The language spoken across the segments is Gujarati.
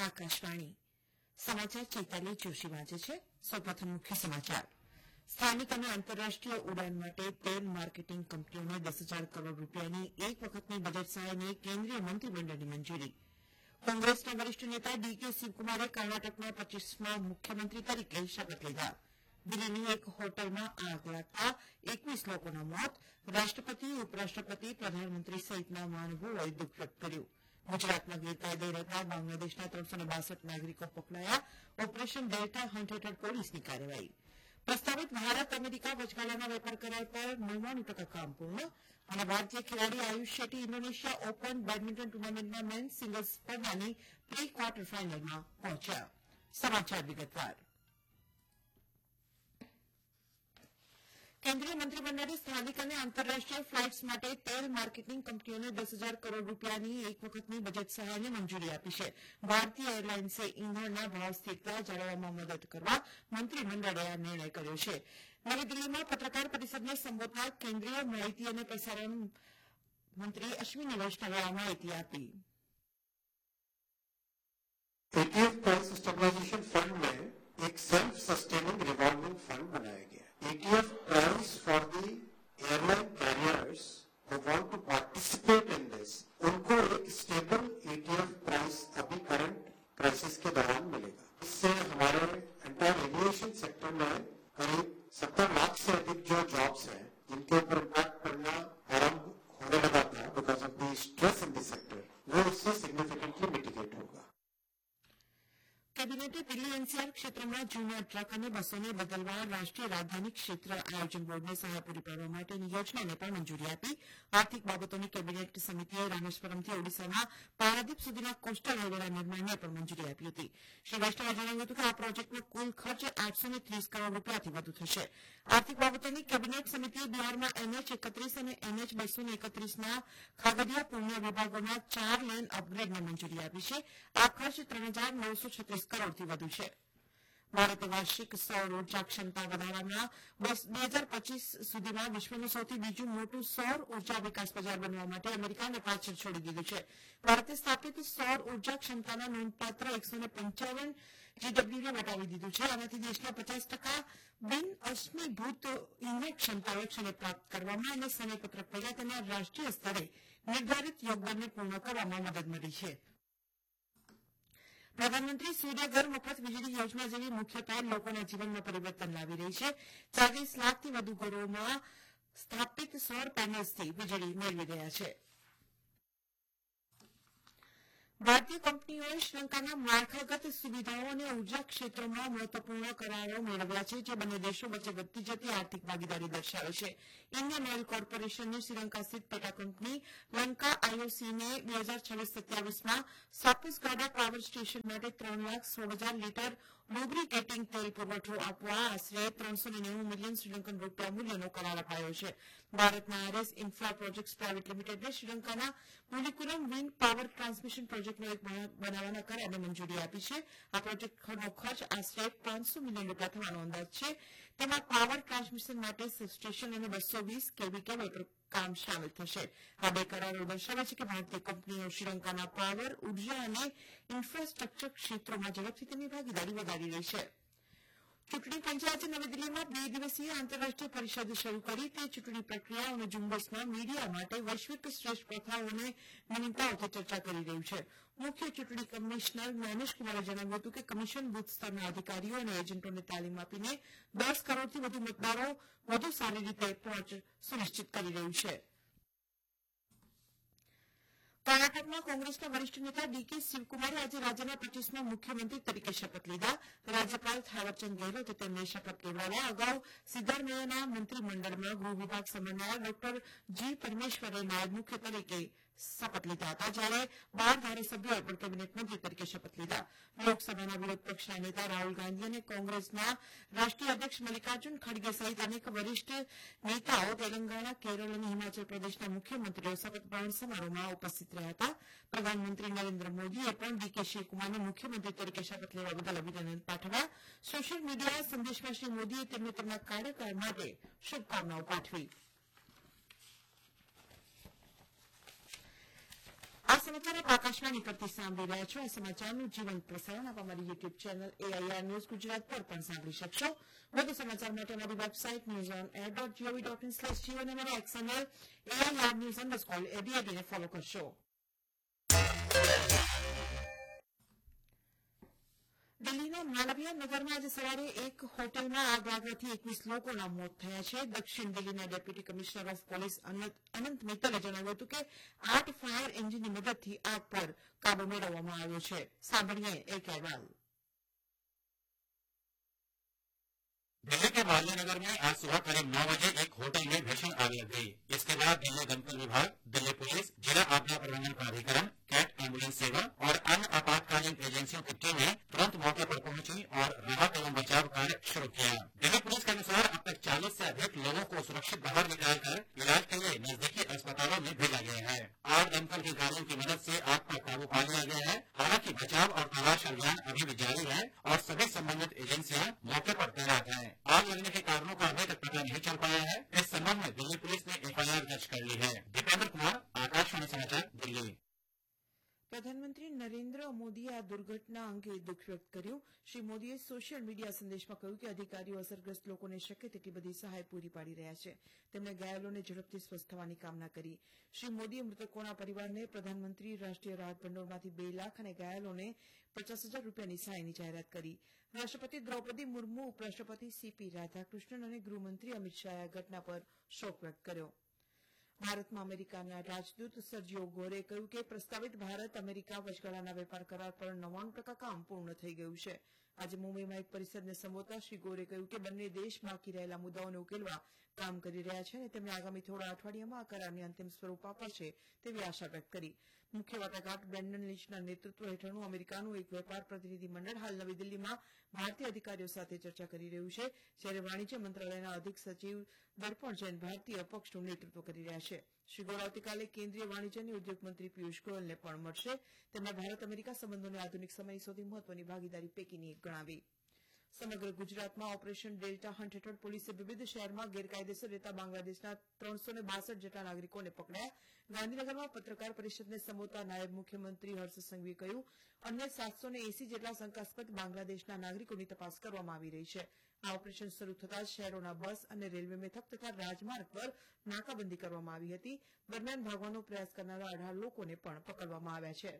આકાશવાણી સમાચાર ચૈતાલી જોશી વાંચે છે. સૌપ્રથમ મુખ્ય સમાચાર. સ્થાનિક અને આંતરરાષ્ટ્રીય ઉડાન માટે તેલ માર્કેટિંગ કંપનીઓને 10,000 કરોડ રૂપિયાની એક વખતની બજેટ સહાયને કેન્દ્રીય મંત્રીમંડળની મંજૂરી. કોંગ્રેસના વરિષ્ઠ નેતા ડીકે શિવકુમારે કર્ણાટકના 25મા મુખ્યમંત્રી તરીકે શપથ લીધા. દિલ્હીની એક હોટલમાં આગ લાગતા 21 લોકોના મોત. રાષ્ટ્રપતિ, ઉપરાષ્ટ્રપતિ, પ્રધાનમંત્રી સહિતના મહાનુભાવોએ દુઃખ વ્યક્ત કર્યું. ગુજરાતમાં ગેરકાયદે રહેતા બાંગ્લાદેશના 362 નાગરિકો પકડાયા. ઓપરેશન ડેલ્ટા હન્ટ હેઠળ પોલીસની કાર્યવાહી. પ્રસ્તાવિત ભારત અમેરિકા વચગાળાના વેપાર કરાર પર 99% કામ પૂર્ણ. અને ભારતીય ખેલાડી Ayush Shetty Indonesia open badminton ટુર્નામેન્ટના men's singles સ્પર્ધાની પ્રી ક્વાર્ટર ફાઇનલમાં પહોંચ્યા. સમાચાર વિગતવાર. કેન્દ્રીય મંત્રીમંડળે સ્થાનિક અને આંતરરાષ્ટ્રીય ફ્લાઇટ્સ માટે તેલ માર્કેટિંગ કંપનીઓને 10,000 કરોડ રૂપિયાની એક વખતની બજેટ સહાયને મંજૂરી આપી છે. ભારતીય એરલાઇન્સે ઇંધણના ભાવ સ્થિરતા જાળવવામાં મદદ કરવા મંત્રીમંડળે આ નિર્ણય કર્યો છે. નવી દિલ્હીમાં પત્રકાર પરિષદને સંબોધતા કેન્દ્રીય માહિતી અને પ્રસારણ મંત્રી અશ્વિની વૈષ્ણવે આ માહિતી આપી. एटीएफ प्राइस स्टेबलाइजेशन फंड में एक सेल्फ सस्टेनिंग रिवॉल्विंग फंड बनाया गया. ETF price for the airline carriers who want to participate in this, उनको एक स्टेबल एटीएफ प्राइस अभी करंट क्राइसिस के दौरान मिलेगा. इससे हमारे एंटायर एविएशन सेक्टर में करीब 70 लाख से अधिक जो जॉब्स हैं जिनके ऊपर इम्पैक्ट पड़ना आरंभ होने लगा था because of the stress in the sector, वो इससे सिग्निफिकेंटली मिटिगेट होगा. કેબિનેટે દિલ્હી એનસીઆર ક્ષેત્રમાં જૂના ટ્રક અને બસોને બદલવા રાષ્ટ્રીય રાજધાની ક્ષેત્ર આયોજન બોર્ડને સહાય પૂરી પાડવા માટેની યોજનાને પણ મંજૂરી આપી. આર્થિક બાબતોની કેબિનેટ સમિતિએ રામેશ્વરમથી ઓડિશાના પારાદીપ સુધીના કોસ્ટલ હાઇવેના નિર્માણને પણ મંજૂરી આપી હતી. શ્રી વૈષ્ણવે જણાવ્યું હતું કે આ પ્રોજેક્ટનો કુલ ખર્ચ 830 કરોડ રૂપિયાથી વધુ થશે. આર્થિક બાબતોની કેબિનેટ સમિતિએ બિહારમાં NH31 અને NH231ના ખાગડિયા પૂર્ણિયા વિભાગોના 4 લેન અપગ્રેડને મંજૂરી આપી છે. આ ખર્ચ 3,936 કરોડથી વધુ છે. ભારતે વાર્ષિક સૌર ઉર્જા ક્ષમતા વધારવામાં 2025 સુધીમાં વિશ્વનું સૌથી બીજું મોટું સૌર ઉર્જા વિકાસ બજાર બનવા માટે અમેરિકાને પાછળ છોડી દીધું છે. ભારતે સ્થાપિત સૌર ઉર્જા ક્ષમતાના નોંધપાત્ર 155 GWને વટાવી દીધું છે. આનાથી દેશના 50% બિન અશ્મિભૂત ઇંધણ ક્ષમતા લક્ષ્યને પ્રાપ્ત કરવામાં અને સમયપત્રક પહેલા તેના રાષ્ટ્રીય સ્તરે નિર્ધારિત યોગદાનને પૂર્ણ કરવામાં મદદ મળી છે. પ્રધાનમંત્રી સૂર્ય ઘર મફત વીજળી યોજના જેવી મુખ્ય પહેલ લોકોના જીવનમાં પરિવર્તન લાવી રહી છે. 40 લાખથી વધુ ઘરોમાં સ્થાપિત સૌર પેનલ્સથી વીજળી મેળવી રહ્યા છે. ભારતીય કંપનીઓએ શ્રીલંકાના માળખાગત સુવિધાઓ અને ઉર્જા ક્ષેત્રોમાં મહત્વપૂર્ણ કરારો મેળવ્યા છે, જે બંને દેશો વચ્ચે વધતી જતી આર્થિક ભાગીદારી દર્શાવે છે. ઇન્ડિયન ઓઇલ કોર્પોરેશનની શ્રીલંકા સ્થિત પેટા કંપની લંકા આઈઓસીને 2026-27માં સાપુસગાડા પાવર સ્ટેશન માટે 3,16,000 લીટર લુબ્રિકેટિંગ તેલ પુરવઠો આપવા આશરે 390 મિલિયન શ્રીલંકન રૂપિયા મૂલ્યનો કરાર અપાયો છે. ભારતના આરએસ ઇન્ફ્રા પ્રોજેક્ટ્સ પ્રાઇવેટ લિમિટેડને શ્રીલંકાના પુલિકુલમ વિન્ડ પાવર ટ્રાન્સમિશન પ્રોજેક્ટનો એક બનાવવાના કરારને મંજૂરી આપી છે. આ પ્રોજેક્ટનો ખર્ચ આશરે 500 મિલિયન રૂપિયા થવાનો અંદાજ છે. તેમાં પાવર ટ્રાન્સમિશન માટે સબસ્ટેશન અને 220 કેવી કેબલ પર કામ શામેલ થશે. આ બે કરારો દર્શાવે છે કે ભારતીય કંપનીઓ શ્રીલંકાના પાવર, ઉર્જા અને ઇન્ફ્રાસ્ટ્રક્ચર ક્ષેત્રોમાં ઝડપથી તેની ભાગીદારી વધારી રહી છે. ચૂંટણી પંચે આજે નવી દિલ્હીમાં 2 દિવસીય આંતરરાષ્ટ્રીય પરિષદ શરૂ કરી. તે ચૂંટણી પ્રક્રિયા અને ઝુંબેશમાં મીડિયા માટે વૈશ્વિક શ્રેષ્ઠ પ્રથાઓ અને નવીનતાઓથી ચર્ચા કરી રહ્યું છે. મુખ્ય ચૂંટણી કમિશનર જ્ઞાનેશ કુમારે જણાવ્યું હતું કે કમિશન બુથ સ્તરના અધિકારીઓ અને એજન્ટોને તાલીમ આપીને 10 કરોડથી વધુ મતદારો વધુ સારી રીતે પહોંચ સુનિશ્ચિત કરી રહ્યું છે. કર્ણાટકમાં કોંગ્રેસના વરિષ્ઠ નેતા ડીકે શિવકુમારે આજે રાજ્યના 25મા મુખ્યમંત્રી તરીકે શપથ લીધા. રાજ્યપાલ થાવરચંદ ગેહલોતે તેમને શપથ લેવડાવ્યા. અગાઉ સિદ્ધારમૈયાના મંત્રીમંડળમાં ગૃહ વિભાગ સંભાળનારા ડોક્ટર જી પરમેશ્વરે નાયબ મુખ્ય તરીકે શપથ લીધા હતા, જ્યારે 12 ધારાસભ્યોએ પણ કેબિનેટ મંત્રી તરીકે શપથ લીધા. લોકસભાના વિરોધ પક્ષના નેતા રાહુલ ગાંધી અને કોંગ્રેસના રાષ્ટ્રીય અધ્યક્ષ મલ્લિકાર્જુન ખડગે સહિત અનેક વરિષ્ઠ નેતાઓ તેલંગાણા, કેરળ અને હિમાચલ પ્રદેશના મુખ્યમંત્રીઓ શપથ ગ્રહણ સમારોહમાં ઉપસ્થિત રહ્યા હતા. પ્રધાનમંત્રી નરેન્દ્ર મોદીએ પણ ડીકે શિવકુમારને મુખ્યમંત્રી તરીકે શપથ લેવા બદલ અભિનંદન પાઠવ્યા. સોશિયલ મીડિયા સંદેશમાં શ્રી મોદીએ તેમને તેમના કાર્યકાળ માટે શુભકામનાઓ પાઠવી. આ સમાચાર આપ આકાશવાણી પરથી સાંભળી રહ્યા છો. આ સમાચારનું જીવંત પ્રસારણ આપ અમારી YouTube channel AIR news Gujarat પર પણ સાંભળી શકશો. વધુ સમાચાર માટે અમારી વેબસાઇટ newsonair.gov.in/geo અને અમારા એક્સ હેન્ડલ AIR_news_ADAD ને ફોલો કરશો. દિલ્હીના માલવીય નગરમાં આજે સવારે એક હોટેલમાં આગ લાગવાથી 21 લોકોના મોત થયા છે. દક્ષિણ દિલ્હીના ડેપ્યુટી કમિશનર ઓફ પોલીસ અનંત મિત્તલે જણાવ્યું હતું કે 8 ફાયર એન્જિનની મદદથી આગ પર કાબુ મેળવવામાં આવ્યો છે. સાંભળીએ એક અહેવાલ. दिल्ली के मालवीय नगर में आज सुबह करीब 9 बजे एक होटल में भीषण आग लग गई. इसके बाद दिल्ली दमकल विभाग, दिल्ली पुलिस, जिला आपदा प्रबंधन प्राधिकरण, कैट एम्बुलेंस सेवा और अन्य आपातकालीन एजेंसियों की टीमें तुरंत मौके पर पहुंची और राहत एवं बचाव कार्य शुरू किया. दिल्ली पुलिस के अनुसार अब तक 40 से अधिक लोगों को सुरक्षित बाहर निकालकर इलाज के लिए नजदीकी अस्पतालों में भेजा गया है. आग दमकल की गाड़ियों की मदद से आग पर काबू पा लिया गया है. हालांकि बचाव और तलाश अभियान अभी भी जारी है और सभी संबंधित एजेंसियां मौके पर तैनात हैं. आग लगने के कारणों का अभी तक पता नहीं चल पाया है. इस संबंध में दिल्ली पुलिस ने FIR दर्ज कर ली है. दीपेंद्र कुमार, आकाशवाणी समाचार, दिल्ली. પ્રધાનમંત્રી નરેન્દ્ર મોદીએ આ દુર્ઘટના અંગે દુઃખ વ્યક્ત કર્યું. શ્રી મોદીએ સોશિયલ મીડિયા સંદેશમાં કહ્યું કે અધિકારીઓ અસરગ્રસ્ત લોકોને શક્ય તેટલી બધી સહાય પૂરી પાડી રહ્યા છે. તેમણે ઘાયલોને ઝડપથી સ્વસ્થ થવાની કામના કરી. શ્રી મોદીએ મૃતકોના પરિવારને પ્રધાનમંત્રી રાષ્ટ્રીય રાહત ભંડોળમાંથી 2 લાખ અને ઘાયલોને 50,000 રૂપિયાની સહાયની જાહેરાત કરી. રાષ્ટ્રપતિ દ્રૌપદી મુર્મુ, ઉપરાષ્ટ્રપતિ CP રાધાકૃષ્ણન અને ગૃહમંત્રી અમિત શાહે આ ઘટના પર શોક વ્યક્ત કર્યો. ભારતમાં અમેરિકાના રાજદૂત સર્જિયો ગોરે કહ્યું કે પ્રસ્તાવિત ભારત અમેરિકા વચગાળાના વેપાર કરાર પર 99% કામ પૂર્ણ થઈ ગયું છે. આજે મુંબઈમાં એક પરિષદને સંબોધતા શ્રી ગોરે કહ્યું કે બંને દેશ બાકી રહેલા મુદ્દાઓને ઉકેલવા કામ કરી રહ્યા છે અને તેમણે આગામી થોડા અઠવાડિયામાં આ કરારને અંતિમ સ્વરૂપ અપાશે તેવી આશા વ્યક્ત કરી. મુખ્ય વાટાઘાટ બ્રેન્ડન લીચના નેતૃત્વ હેઠળનું અમેરિકાનું એક વેપાર પ્રતિનિધિ મંડળ હાલ નવી દિલ્હીમાં ભારતીય અધિકારીઓ સાથે ચર્ચા કરી રહ્યું છે, જ્યારે વાણિજ્ય મંત્રાલયના અધિક સચિવ દર્પણ જૈન ભારતીય પક્ષનું નેતૃત્વ કરી રહ્યા છે. શ્રી ગોર આવતીકાલે કેન્દ્રીય વાણિજ્ય અને ઉદ્યોગ મંત્રી પિયુષ ગોયલને પણ મળશે. તેમણે ભારત અમેરિકા સંબંધોને આધુનિક સમયની સૌથી મહત્વની ભાગીદારી પૈકીની એક ગણાવી. સમગ્ર ગુજરાતમાં ઓપરેશન ડેલ્ટા હન્ટ હેઠળ પોલીસે વિવિધ શહેરમાં ગેરકાયદેસર રહેતા બાંગ્લાદેશના 362 જેટલા નાગરિકોને પકડ્યા. ગાંધીનગરમાં પત્રકાર પરિષદને સંબોધતા નાયબ મુખ્યમંત્રી હર્ષ સંઘવીએ કહ્યું, અન્ય 780 જેટલા શંકાસ્પદ બાંગ્લાદેશના નાગરિકોની તપાસ કરવામાં આવી રહી છે. આ ઓપરેશન શરૂ થતાં શહેરોના બસ અને રેલવે મથક તથા રાજમાર્ગ પર નાકાબંધી કરવામાં આવી હતી. દરમિયાન ભાગવાનો પ્રયાસ કરનારા 18 લોકોને પણ પકડવામાં આવ્યા છે.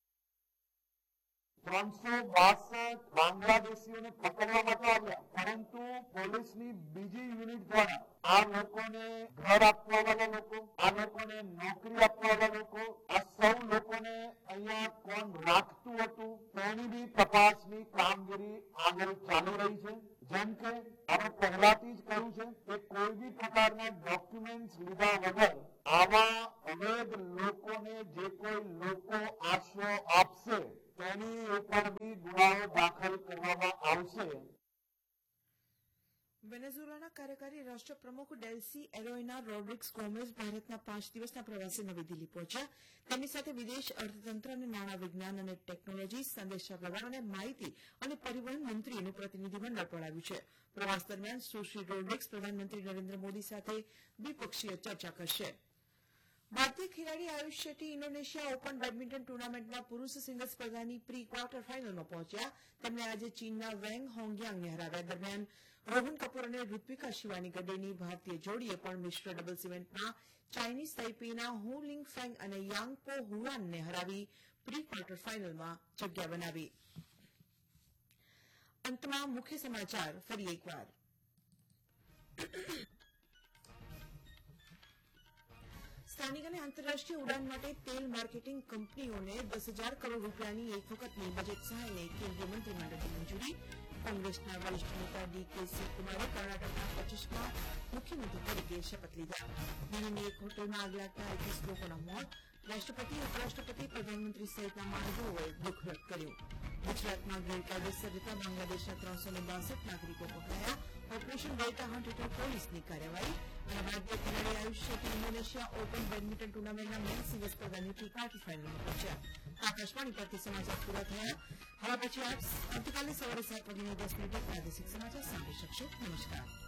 362 બાંગ્લાદેશીઓને પકડવામાં આવ્યા, પરંતુ પોલીસની બીજી યુનિટ દ્વારા આ લોકોને ઘર આપવાવાળા લોકો, આ લોકોને નોકરી આપવાવાળા લોકો, આ સૌ લોકોને અહીંયા કોણ રાખતું હતું તેની બી તપાસની કામગીરી આગળ ચાલી રહી છે. જેમ કે આપણે પહેલાથી જ કહ્યું છે કે કોઈ બી પ્રકારના ડોક્યુમેન્ટ લીધા વગર આવા અવૈધ લોકોને જે કોઈ લોકો આશરો આપશે તેની ઉપર બી ગુનાઓ દાખલ કરવામાં આવશે. વેનેઝુએલાના કાર્યકારી રાષ્ટ્રપ્રમુખ ડેલ્સી એલોયના રોડ્રિગ્સ ગોમેઝ ભારતના 5 દિવસના પ્રવાસે નવી દિલ્હી પહોંચ્યા. તેમની સાથે વિદેશ, અર્થતંત્ર અને નાણાં વિજ્ઞાન અને ટેકનોલોજી, સંદેશાવ્યવહાર અને માહિતી અને પરિવહન મંત્રીનું પ્રતિનિધિમંડળ પણ આવ્યું છે. પ્રવાસ દરમિયાન સુશ્રી રોડ્રિગ્સ પ્રધાનમંત્રી નરેન્દ્ર મોદી સાથે દ્વિપક્ષીય ચર્ચા કરશે. ભારતીય ખેલાડી Ayush Shetty Indonesia open badminton ટુર્નામેન્ટના પુરુષ સિંગલ્સ સ્પર્ધાની પ્રી ક્વાર્ટર ફાઇનલમાં પહોંચ્યા. તેમણે આજે ચીનના વેંગ હોંગયાંગને હરાવ્યા. દરમિયાન રોહન કપૂર અને ઋત્વિકા શિવાની ગડેની ભારતીય જોડીએ પણ મિશ્ર ડબલ્સ ઇવેન્ટમાં ચાઇનીઝ તાઇપેઈના હુ લિંગ ફેંગ અને યાંગ પો હુઆનને હરાવી પ્રી ક્વાર્ટર ફાઇનલમાં જગ્યા બનાવી. અંતમાં મુખ્ય સમાચાર ફરી એકવાર. સ્થાનિક અને આંતરરાષ્ટ્રીય ઉડાન માટે તેલ માર્કેટિંગ કંપનીઓને 10,000 કરોડ રૂપિયાની એક વખતની બજેટ સહાયને કેન્દ્રીય મંત્રીમંડળની મંજૂરી. કોંગ્રેસના વરિષ્ઠ નેતા DK શિવકુમારે કર્ણાટકના 25મા મુખ્યમંત્રી તરીકે શપથ લીધા. દિલ્હીની એક હોટલમાં આગ લાગતા 21 લોકોના મોત. રાષ્ટ્રપતિ, ઉપરાષ્ટ્રપતિ, પ્રધાનમંત્રી સહિતના મહાનુભાવોએ દુઃખ વ્યક્ત કર્યું. ગુજરાતમાં ગેરકાયદેસર રહેતા બાંગ્લાદેશના 362 નાગરિકો પકડાયા. ઓપરેશન ડેલ્ટા હન્ટ હેઠળ પોલીસની કાર્યવાહી. અને ભારતીય ખેલાડી Ayush Shetty Indonesia open badminton ટુર્નામેન્ટના main singles સ્પર્ધાની પ્રી ક્વાર્ટર ફાઇનલમાં પહોંચ્યા. આકાશવાણી પરથી સમાચાર પૂરા થયા. હવે પછી આપ આવતીકાલે સવારે 7:10 પ્રાદેશિક સમાચાર સાંભળી શકશો. નમસ્કાર.